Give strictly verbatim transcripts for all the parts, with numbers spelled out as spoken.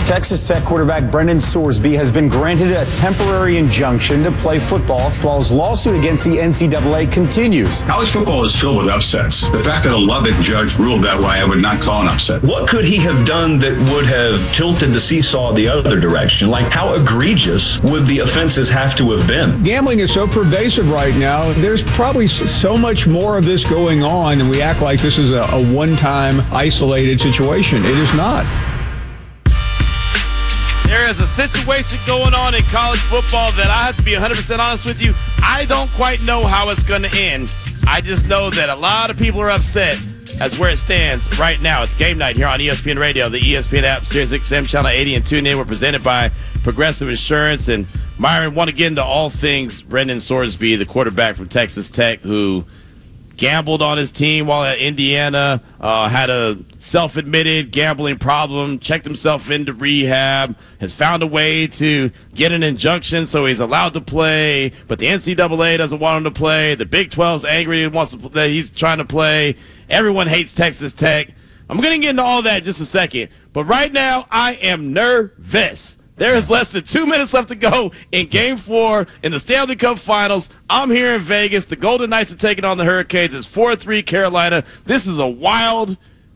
Texas Tech quarterback Brendan Sorsby has been granted a temporary injunction to play football while his lawsuit against the N C double A continues. College football is filled with upsets. The fact that a Lubbock judge ruled that way, I would not call an upset. What could he have done that would have tilted the seesaw the other direction? Like, how egregious would the offenses have to have been? Gambling is so pervasive right now. There's probably so much more of this going on, and we act like this is a, a one-time isolated situation. It is not. There is a situation going on in college football that I have to be one hundred percent honest with you. I don't quite know how it's going to end. I just know that a lot of people are upset as where it stands right now. It's game night here on E S P N Radio, the E S P N app, Sirius X M Channel eighty, and tune in. We're presented by Progressive Insurance. And Myron, want to get into all things Brendan Sorsby, the quarterback from Texas Tech, who gambled on his team while at Indiana, uh, had a self-admitted gambling problem, checked himself into rehab, has found a way to get an injunction so he's allowed to play, but the N C double A doesn't want him to play. The Big twelve's angry he wants to, that he's trying to play. Everyone hates Texas Tech. I'm going to get into all that in just a second, but right now I am nervous. There is less than two minutes left to go in Game four in the Stanley Cup Finals. I'm here in Vegas. The Golden Knights are taking on the Hurricanes. It's four three Carolina. This is a wild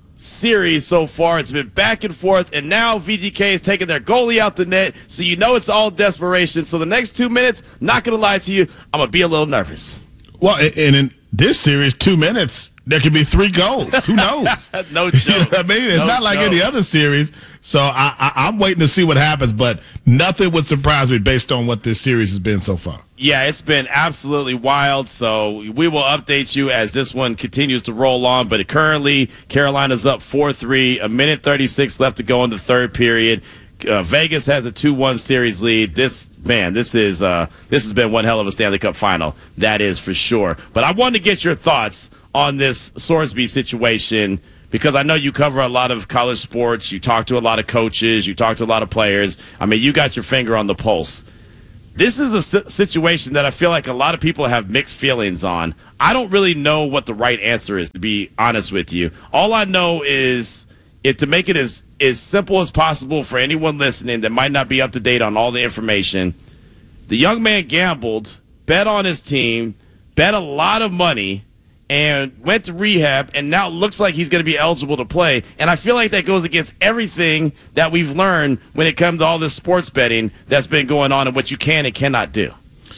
series so far. It's been back and forth, and now V G K is taking their goalie out the net, so you know it's all desperation. So the next two minutes, not going to lie to you, I'm going to be a little nervous. Well, and in this series, two minutes, there could be three goals. Who knows? No joke. You know what I mean? It's no not like joke. any other series. So I, I, I'm waiting to see what happens, but nothing would surprise me based on what this series has been so far. Yeah, it's been absolutely wild. So we will update you as this one continues to roll on. But currently, Carolina's up four three, a minute thirty-six left to go in the third period. Uh, Vegas has a two one series lead. This man, this is uh, this has been one hell of a Stanley Cup final. That is for sure. But I wanted to get your thoughts on this Sorsby situation, because I know you cover a lot of college sports. You talk to a lot of coaches. You talk to a lot of players. I mean, you got your finger on the pulse. This is a situation that I feel like a lot of people have mixed feelings on. I don't really know what the right answer is, to be honest with you. All I know is, if to make it as, as simple as possible for anyone listening that might not be up to date on all the information, the young man gambled, bet on his team, bet a lot of money, and went to rehab, and now it looks like he's going to be eligible to play. And I feel like that goes against everything that we've learned when it comes to all this sports betting that's been going on and what you can and cannot do.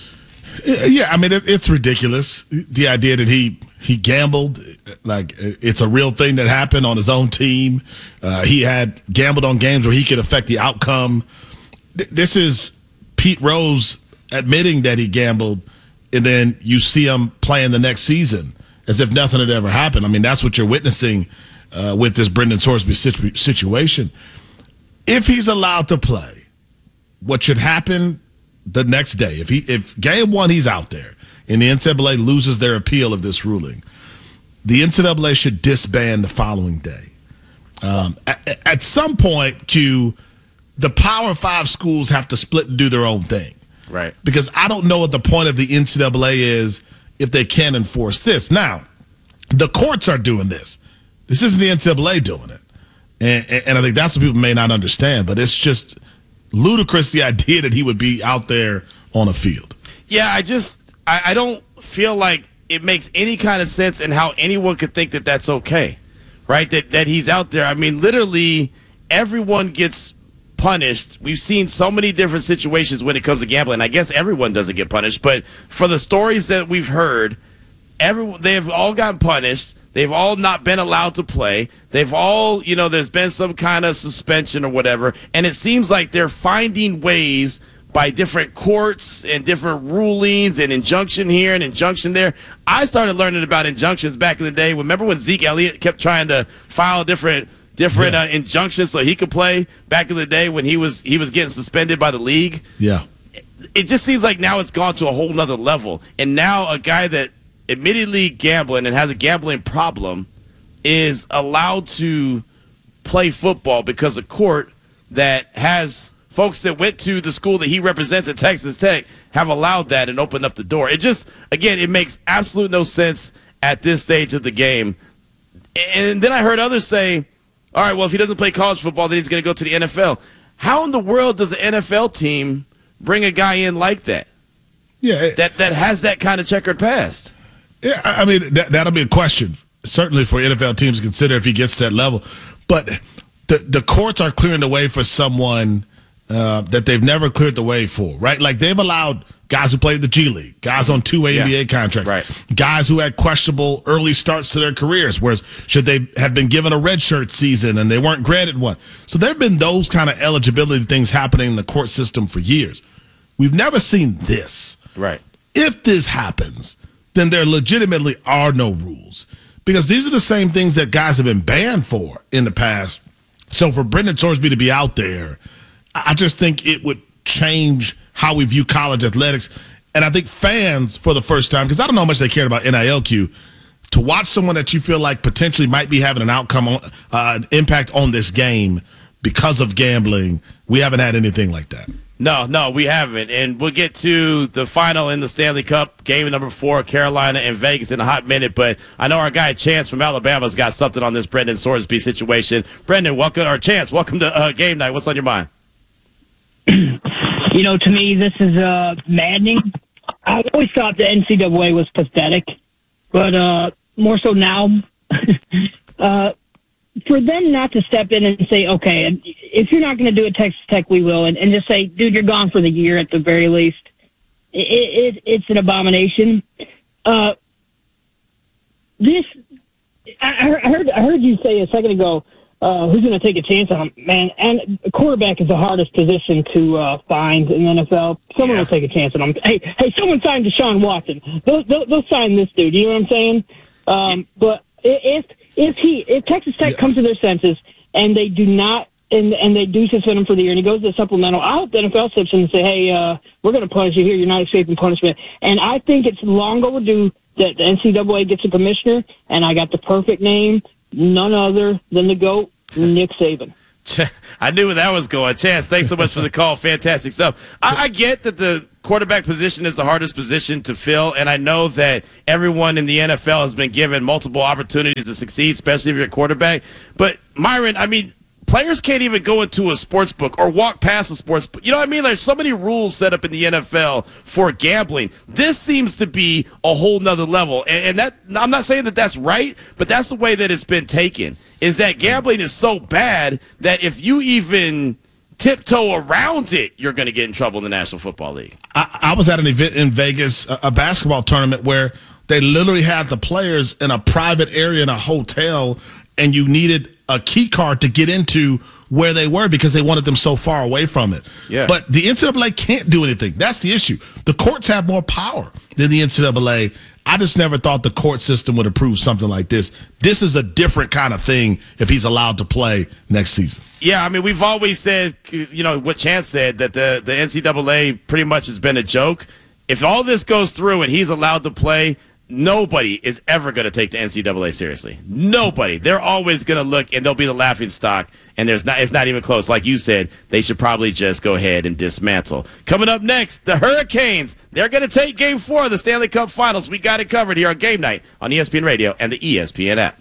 Yeah, I mean, it, it's ridiculous. The idea that he he gambled, like it's a real thing that happened on his own team. Uh, he had gambled on games where he could affect the outcome. This is Pete Rose admitting that he gambled, and then you see him playing the next season as if nothing had ever happened. I mean, that's what you're witnessing uh, with this Brendan Sorsby situ- situation. If he's allowed to play, what should happen the next day, if he if game one he's out there and the N C double A loses their appeal of this ruling, the N C double A should disband the following day. Um, at, at some point, Q, the Power Five schools have to split and do their own thing. Right. Because I don't know what the point of the N C double A is if they can't enforce this. Now, the courts are doing this. This isn't the N C double A doing it. And, and, and I think that's what people may not understand, but it's just ludicrous, the idea that he would be out there on a field. Yeah, I just, I, I don't feel like it makes any kind of sense in how anyone could think that that's okay, right? That, that he's out there. I mean, literally, everyone gets punished. We've seen so many different situations when it comes to gambling. I guess everyone doesn't get punished, but for the stories that we've heard, everyone, they have all gotten punished. They've all not been allowed to play. They've all, you know, there's been some kind of suspension or whatever, and it seems like they're finding ways by different courts and different rulings and injunction here and injunction there. I started learning about injunctions back in the day. Remember when Zeke Elliott kept trying to file different different yeah. uh, injunctions so he could play back in the day when he was he was getting suspended by the league? Yeah. It just seems like now it's gone to a whole nother level. And now a guy that admittedly gambling and has a gambling problem is allowed to play football because a court that has folks that went to the school that he represents at Texas Tech have allowed that and opened up the door. It just, again, it makes absolute no sense at this stage of the game. And then I heard others say, all right, well, if he doesn't play college football, then he's going to go to the N F L. How in the world does an N F L team bring a guy in like that? Yeah, it, that that has that kind of checkered past. Yeah, I mean that that'll be a question certainly for N F L teams to consider if he gets to that level. But the the courts are clearing the way for someone uh, that they've never cleared the way for, right? Like they've allowed guys who played the G League, guys on two yeah. N B A contracts, right. guys who had questionable early starts to their careers, whereas should they have been given a redshirt season and they weren't granted one. So there have been those kind of eligibility things happening in the court system for years. We've never seen this. Right. If this happens, then there legitimately are no rules because these are the same things that guys have been banned for in the past. So for Brendan Sorsby to be out there, I just think it would change how we view college athletics. And I think fans, for the first time, because I don't know how much they cared about N I L Q, to watch someone that you feel like potentially might be having an outcome, on, uh, an impact on this game because of gambling, we haven't had anything like that. No, no, we haven't. And we'll get to the final in the Stanley Cup, game number four, Carolina and Vegas in a hot minute. But I know our guy Chance from Alabama's got something on this Brendan Sorsby situation. Brendan, welcome, or Chance, welcome to uh, Game Night. What's on your mind? You know, to me, this is uh, maddening. I always thought the N C double A was pathetic, but uh, more so now. uh, for them not to step in and say, okay, if you're not going to do it, Texas Tech, we will, and, and just say, dude, you're gone for the year at the very least. It, it, it's an abomination. Uh, this, I, I heard, I heard you say a second ago, uh, who's going to take a chance on him, man? And quarterback is the hardest position to uh, find in the N F L. Someone yeah. will take a chance on him. Hey, hey, someone signed Deshaun Watson. They'll, they'll, they'll sign this dude. You know what I'm saying? Um, yeah. But if if he if Texas Tech yeah. comes to their senses and they do not and and they do suspend him for the year and he goes to the supplemental, I hope the N F L steps in and say, hey, uh, we're going to punish you here. You're not escaping punishment. And I think it's long overdue that the N C double A gets a commissioner. And I got the perfect name, none other than the GOAT, Nick Saban. I knew where that was going. Chance, thanks so much for the call. Fantastic stuff. I, I get that the quarterback position is the hardest position to fill, and I know that everyone in the N F L has been given multiple opportunities to succeed, especially if you're a quarterback. But, Myron, I mean, players can't even go into a sports book or walk past a sports book. You know what I mean? There's so many rules set up in the N F L for gambling. This seems to be a whole nother level. And, and that I'm not saying that that's right, but that's the way that it's been taken, is that gambling is so bad that if you even tiptoe around it, you're going to get in trouble in the National Football League. I, I was at an event in Vegas, a, a basketball tournament, where they literally had the players in a private area in a hotel, and you needed a key card to get into where they were because they wanted them so far away from it. Yeah. But the N C double A can't do anything. That's the issue. The courts have more power than the N C double A. I just never thought the court system would approve something like this. This is a different kind of thing if he's allowed to play next season. Yeah, I mean, we've always said, you know, what Chance said, that the, the N C double A pretty much has been a joke. If all this goes through and he's allowed to play, nobody is ever going to take the N C double A seriously. Nobody. They're always going to look, and they'll be the laughing stock, and there's not. It's not even close. Like you said, they should probably just go ahead and dismantle. Coming up next, the Hurricanes. They're going to take Game four of the Stanley Cup Finals. We got it covered here on Game Night on E S P N Radio and the E S P N app.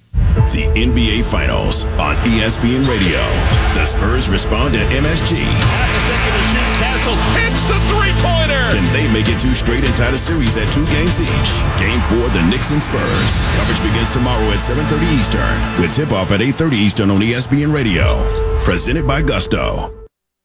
The N B A Finals on E S P N Radio. The Spurs respond to M S G. Half a second to shoot. Castle hits the three-pointer. Can they make it two straight and tie the series at two games each? Game four, the Knicks and Spurs. Coverage begins tomorrow at seven thirty Eastern with tip-off at eight thirty Eastern on E S P N Radio. Presented by Gusto.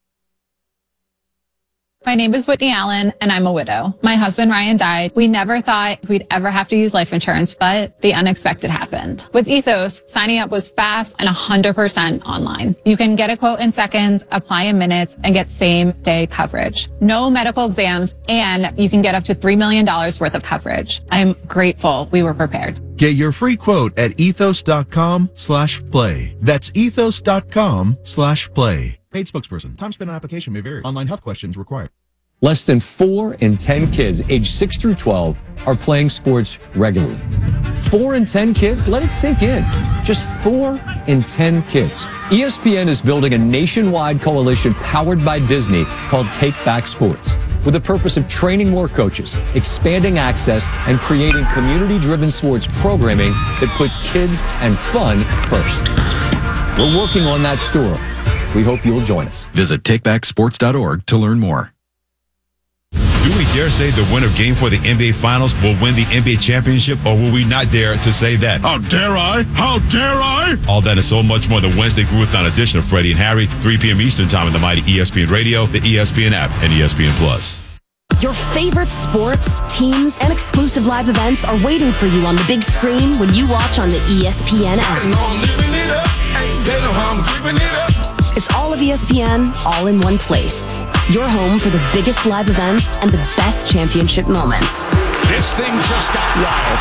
My name is Whitney Allen, and I'm a widow. My husband, Ryan, died. We never thought we'd ever have to use life insurance, but the unexpected happened. With Ethos, signing up was fast and one hundred percent online. You can get a quote in seconds, apply in minutes, and get same-day coverage. No medical exams, and you can get up to three million dollars worth of coverage. I'm grateful we were prepared. Get your free quote at ethos.com slash play. That's ethos.com slash play. Paid spokesperson. Time spent on application may vary. Online health questions required. Less than four in ten kids aged six through twelve are playing sports regularly. Four in ten kids? Let it sink in. Just four in ten kids. E S P N is building a nationwide coalition powered by Disney called Take Back Sports, with the purpose of training more coaches, expanding access, and creating community-driven sports programming that puts kids and fun first. We're working on that story We hope you'll join us. Visit take back sports dot org to learn more. Do we dare say the winner of Game four of the N B A Finals will win the N B A championship, or will we not dare to say that? How dare I? How dare I? All that and so much more. The Wednesday Groovathon edition of Freddie and Harry, three p.m. Eastern Time on the mighty E S P N Radio, the E S P N app, and E S P N Plus. Your favorite sports, teams, and exclusive live events are waiting for you on the big screen when you watch on the E S P N app. They know how I'm keeping it up. It's all of E S P N, all in one place. Your home for the biggest live events and the best championship moments. This thing just got wild.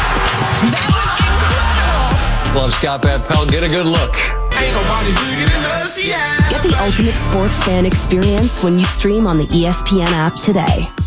Love Scott Van Pelt. Get a good look. Ain't nobody bigger than us, yeah. Get the ultimate sports fan experience when you stream on the E S P N app today.